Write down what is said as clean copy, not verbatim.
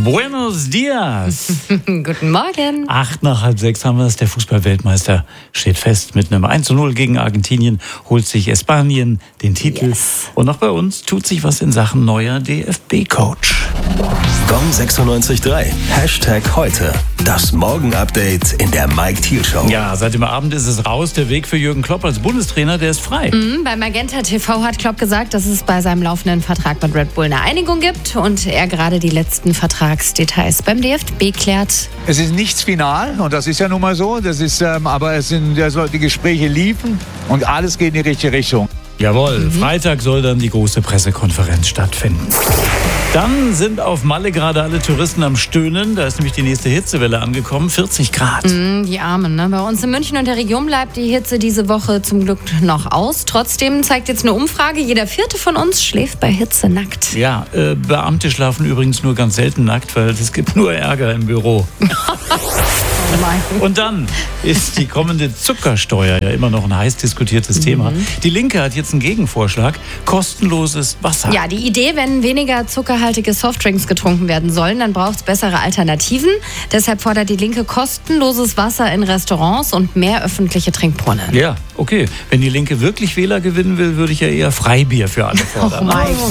Buenos dias. Guten Morgen. 5:08 haben wir es. Der Fußball-Weltmeister steht fest. Mit einem 1:0 gegen Argentinien holt sich Spanien den Titel. Yes. Und auch bei uns tut sich was in Sachen neuer DFB-Coach. Gong 96.3. #heute. Das Morgen-Update in der Mike Thiel Show. Ja, seit dem Abend ist es raus. Der Weg für Jürgen Klopp als Bundestrainer, der ist frei. Bei Magenta TV hat Klopp gesagt, dass es bei seinem laufenden Vertrag mit Red Bull eine Einigung gibt und er gerade die letzten Vertragsdetails beim DFB klärt. Es ist nichts final und das ist ja nun mal so. Das ist, aber die Gespräche liefen und alles geht in die richtige Richtung. Jawohl, Freitag soll dann die große Pressekonferenz stattfinden. Dann sind auf Malle gerade alle Touristen am Stöhnen. Da ist nämlich die nächste Hitzewelle angekommen. 40 Grad. Die Armen, ne? Bei uns in München und der Region bleibt die Hitze diese Woche zum Glück noch aus. Trotzdem zeigt jetzt eine Umfrage, jeder Vierte von uns schläft bei Hitze nackt. Ja, Beamte schlafen übrigens nur ganz selten nackt, weil es gibt nur Ärger im Büro. Und dann ist die kommende Zuckersteuer ja immer noch ein heiß diskutiertes Thema. Die Linke hat jetzt einen Gegenvorschlag, kostenloses Wasser. Ja, die Idee, wenn weniger zuckerhaltige Softdrinks getrunken werden sollen, dann braucht es bessere Alternativen. Deshalb fordert die Linke kostenloses Wasser in Restaurants und mehr öffentliche Trinkbrunnen. Ja, okay. Wenn die Linke wirklich Wähler gewinnen will, würde ich ja eher Freibier für alle fordern.